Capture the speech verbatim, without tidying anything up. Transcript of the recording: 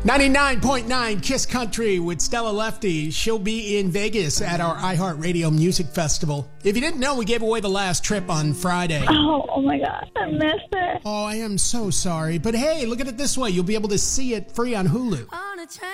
ninety-nine point nine Kiss Country with Stella Lefty. She'll be in Vegas at our iHeartRadio Music Festival. If you didn't know, we gave away the last trip on Friday. Oh, oh my God. I missed it. Oh, I am so sorry. But hey, look at it this way. You'll be able to see it free on Hulu.